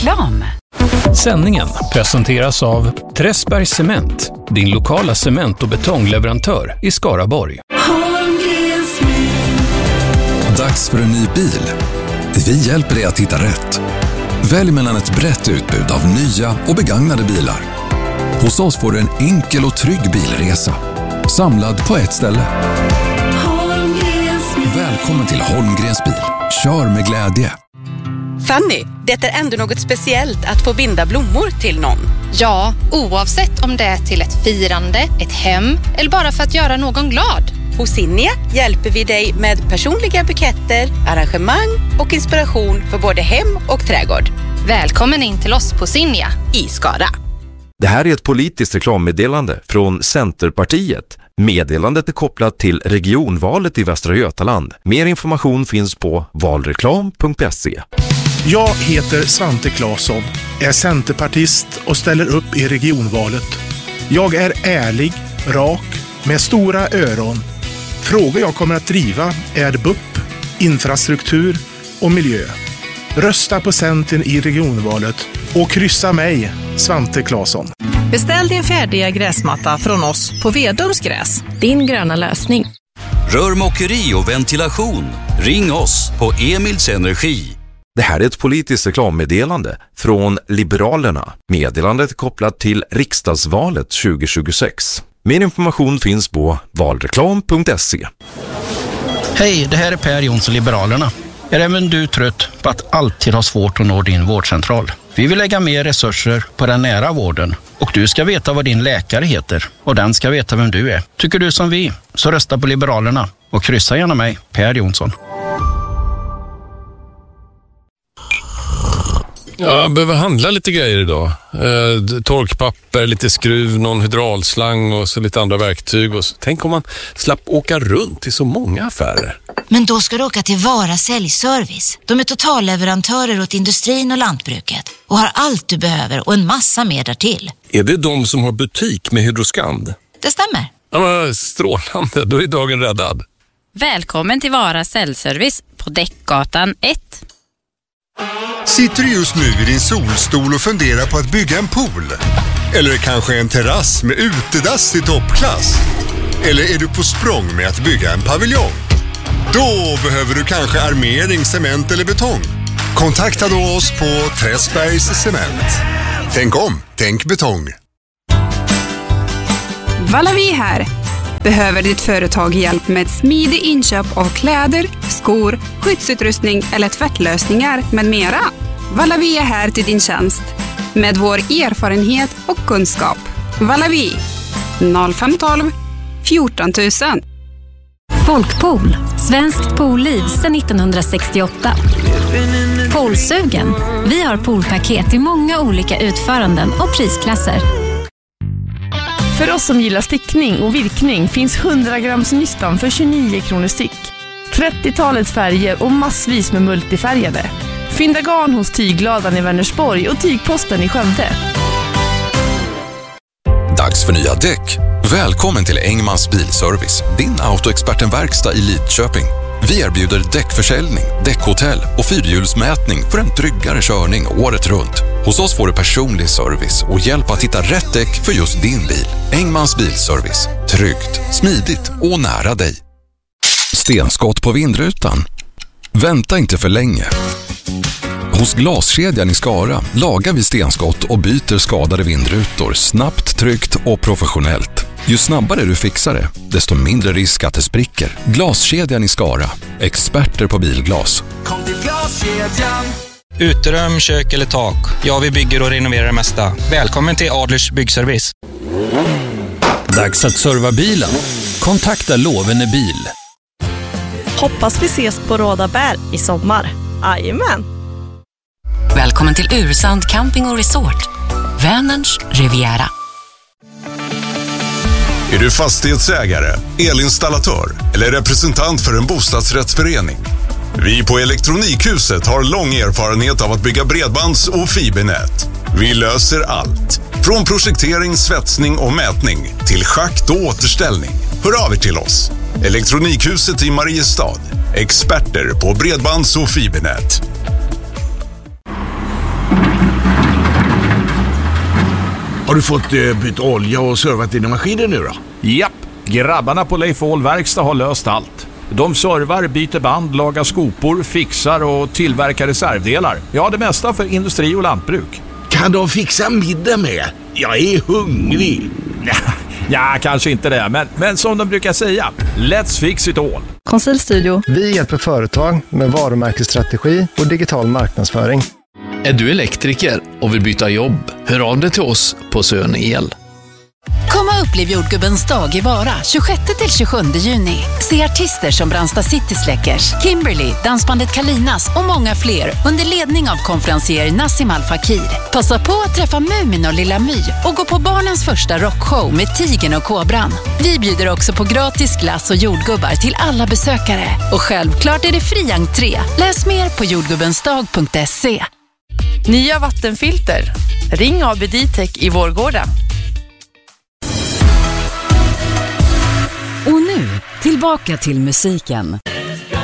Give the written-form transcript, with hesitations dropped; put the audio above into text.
Reklam. Sändningen presenteras av Träsbergs Cement, din lokala cement- och betongleverantör i Skaraborg. Dags för en ny bil. Vi hjälper dig att hitta rätt. Välj mellan ett brett utbud av nya och begagnade bilar. Hos oss får du en enkel och trygg bilresa, samlad på ett ställe. Välkommen till Holmgrens bil. Kör med glädje. Fanny, det är ändå något speciellt att få binda blommor till någon. Ja, oavsett om det är till ett firande, ett hem eller bara för att göra någon glad. Hos Sinja hjälper vi dig med personliga buketter, arrangemang och inspiration för både hem och trädgård. Välkommen in till oss på Sinja i Skara. Det här är ett politiskt reklammeddelande från Centerpartiet. Meddelandet är kopplat till regionvalet i Västra Götaland. Mer information finns på valreklam.se. Jag heter Svante Claesson, är centerpartist och ställer upp i regionvalet. Jag är ärlig, rak, med stora öron. Frågor jag kommer att driva är BUP, infrastruktur och miljö. Rösta på Centern i regionvalet och kryssa mig, Svante Claesson. Beställ din färdiga gräsmatta från oss på Vedums gräs. Din gröna lösning. Rörmokeri och ventilation. Ring oss på Emils Energi. Det här är ett politiskt reklammeddelande från Liberalerna. Meddelandet är kopplat till riksdagsvalet 2026. Mer information finns på valreklam.se. Hej, det här är Per Jonsson, Liberalerna. Är även du trött på att alltid ha svårt att nå din vårdcentral? Vi vill lägga mer resurser på den nära vården. Och du ska veta vad din läkare heter. Och den ska veta vem du är. Tycker du som vi, så rösta på Liberalerna. Och kryssa gärna mig, Per Jonsson. Jag behöver handla lite grejer idag. Torkpapper, lite skruv, någon hydraulslang och så lite andra verktyg. Och så. Tänk om man slapp åka runt till så många affärer. Men då ska du åka till Vara Säljservice. De är totalleverantörer åt industrin och lantbruket. Och har allt du behöver och en massa mer därtill. Är det de som har butik med Hydroskand? Det stämmer. Ja, men strålande, då är dagen räddad. Välkommen till Vara Säljservice på Däckgatan 1. Sitter du just nu i din solstol och funderar på att bygga en pool? Eller kanske en terrass med utedass i toppklass? Eller är du på språng med att bygga en paviljong? Då behöver du kanske armering, cement eller betong. Kontakta då oss på Träsbergs Cement. Tänk om, tänk betong. Valavi här. Behöver ditt företag hjälp med smidig inköp av kläder, skor, skyddsutrustning eller tvättlösningar med mera? Valavi är här till din tjänst med vår erfarenhet och kunskap. Valavi 0512 14 000. Folkpool, svenskt poolliv sedan 1968. Poolsugen. Vi har poolpaket i många olika utföranden och prisklasser. För oss som gillar stickning och virkning finns 100 grams nystan för 29 kronor styck. 30-talet färger och massvis med multifärgade. Fynda garn hos Tygladan i Vänersborg och Tygposten i Skövde. Dags för nya däck. Välkommen till Engmans Bilservice, din autoexpertenverkstad i Lidköping. Vi erbjuder däckförsäljning, däckhotell och fyrhjulsmätning för en tryggare körning året runt. Hos oss får du personlig service och hjälp att hitta rätt däck för just din bil. Engmans Bilservice. Tryggt, smidigt och nära dig. Stenskott på vindrutan? Vänta inte för länge. Hos Glaskedjan i Skara lagar vi stenskott och byter skadade vindrutor snabbt, tryggt och professionellt. Ju snabbare du fixar det, desto mindre risk att det spricker. Glaskedjan i Skara. Experter på bilglas. Kom till Glaskedjan. Uterum, kök eller tak. Ja, vi bygger och renoverar det mesta. Välkommen till Adlers Byggservice. Dags att serva bilen. Kontakta Lovene Bil. Hoppas vi ses på Rådabär i sommar. Jajamän. Välkommen till Ursand Camping och Resort. Vänerns Riviera. Är du fastighetsägare, elinstallatör eller representant för en bostadsrättsförening? Vi på Elektronikhuset har lång erfarenhet av att bygga bredbands- och fibernät. Vi löser allt. Från projektering, svetsning och mätning till schakt och återställning. Hör av er till oss. Elektronikhuset i Mariestad. Experter på bredbands- och fibernät. Har du fått bytt olja och servat dina maskiner nu då? Japp, grabbarna på Leif Ahl Verkstad har löst allt. De servar, byter band, lagar skopor, fixar och tillverkar reservdelar. Ja, det mesta för industri och lantbruk. Kan de fixa middag med? Jag är hungrig. Ja, kanske inte det, men som de brukar säga, let's fix it all. Konsultstudio. Vi hjälper företag med varumärkesstrategi och digital marknadsföring. Är du elektriker och vill byta jobb? Hör av dig till oss på Sön El. Kom och upplev jordgubbens dag i Vara 26-27 juni. Se artister som Brandsta City Släckers, Kimberly, dansbandet Kalinas och många fler under ledning av konferencier Nassim Al Fakir. Passa på att träffa Mumin och Lilla My och gå på barnens första rockshow med Tigern och Kobran. Vi bjuder också på gratis glass och jordgubbar till alla besökare. Och självklart är det fri entré. Läs mer på jordgubbensdag.se. Nya vattenfilter. Ring AB Ditec i Vårgårda. Och nu, tillbaka till musiken.